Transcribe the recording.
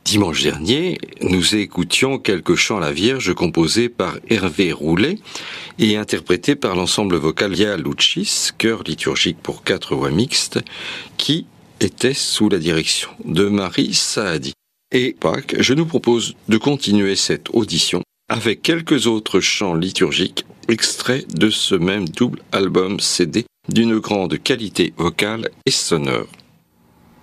Dimanche dernier, nous écoutions quelques chants à la Vierge composés par Hervé Roulet et interprétés par l'ensemble vocal Via Lucis, chœur liturgique pour 4 voix mixtes, qui était sous la direction de Marie Saadi. Et Pâques, je nous propose de continuer cette audition avec quelques autres chants liturgiques extraits de ce même double album CD d'une grande qualité vocale et sonore.